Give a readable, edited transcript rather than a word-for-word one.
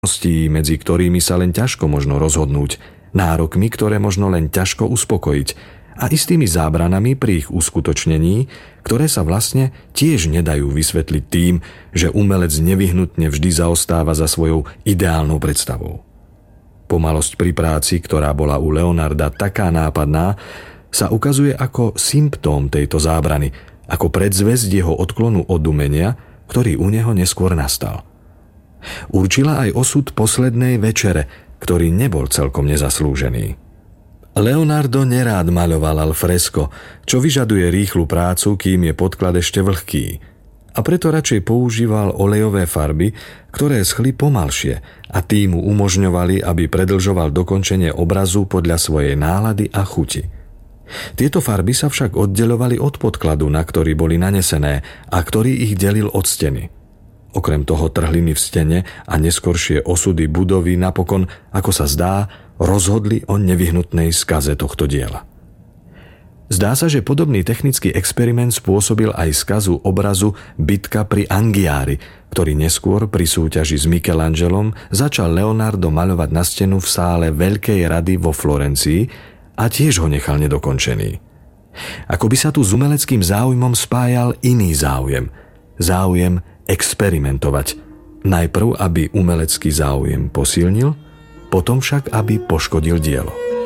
medzi ktorými sa len ťažko možno rozhodnúť, nárokmi, ktoré možno len ťažko uspokojiť a istými zábranami pri ich uskutočnení, ktoré sa vlastne tiež nedajú vysvetliť tým, že umelec nevyhnutne vždy zaostáva za svojou ideálnou predstavou. Pomalosť pri práci, ktorá bola u Leonarda taká nápadná, sa ukazuje ako symptóm tejto zábrany, ako predzvesť jeho odklonu od umenia, ktorý u neho neskôr nastal. Určila aj osud poslednej večere, ktorý nebol celkom nezaslúžený. Leonardo nerád maľoval al fresco, čo vyžaduje rýchlu prácu, kým je podklad ešte vlhký, a preto radšej používal olejové farby, ktoré schli pomalšie a tým mu umožňovali, aby predĺžoval dokončenie obrazu podľa svojej nálady a chuti. Tieto farby sa však oddeľovali od podkladu, na ktorý boli nanesené a ktorý ich delil od steny. Okrem toho trhliny v stene a neskoršie osudy budovy napokon, ako sa zdá, rozhodli o nevyhnutnej skaze tohto diela. Zdá sa, že podobný technický experiment spôsobil aj skazu obrazu Bitka pri Anghiari, ktorý neskôr pri súťaži s Michelangelom začal Leonardo maľovať na stenu v sále Veľkej rady vo Florencii a tiež ho nechal nedokončený. Ako by sa tu s umeleckým záujmom spájal iný záujem experimentovať. Najprv, aby umelecký záujem posilnil, potom však, aby poškodil dielo.